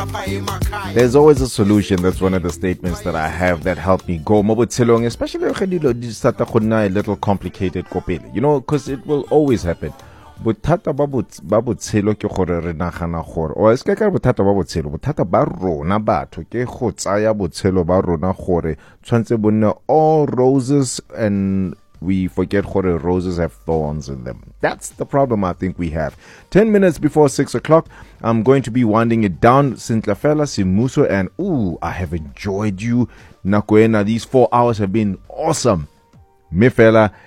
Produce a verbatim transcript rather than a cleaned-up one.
There's always a solution. That's one of the statements that I have that help me go. Especially when a little complicated. You know, because it will always happen. Bothata ba botshelo ke gore re nagana gore o se ka ka bothata ba botshelo bothata ba rona batho ke go tsaya botshelo ba rona gore tshwantse bonne all roses and we forget gore roses have thorns in them. That's the problem I think we have. Ten minutes before six o'clock, I'm going to be winding it down. Sintlafela Simuso, and ooh, I have enjoyed you. Nakoena, these four hours have been awesome. Mefela,